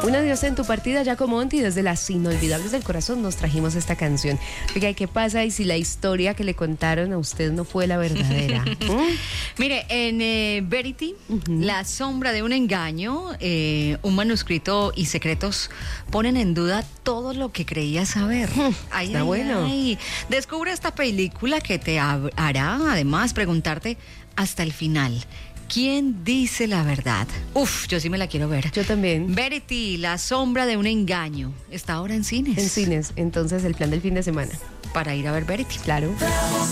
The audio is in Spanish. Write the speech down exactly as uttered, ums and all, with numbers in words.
Una diosa en tu partida, Jaco Monti, desde las Inolvidables del Corazón nos trajimos esta canción. Oiga, ¿qué pasa y si la historia que le contaron a usted no fue la verdadera? ¿Mm? Mire, en eh, Verity, Uh-huh. La sombra de un engaño, eh, un manuscrito y secretos ponen en duda todo lo que creías saber. Ay, Está ay, bueno. ay. Descubre esta película que te hab- hará además preguntarte hasta el final. ¿Quién dice la verdad? Uf, yo sí me la quiero ver. Yo también. Verity, La sombra de un engaño. Está ahora en cines. En cines, entonces el plan del fin de semana. Para ir a ver Verity. Claro.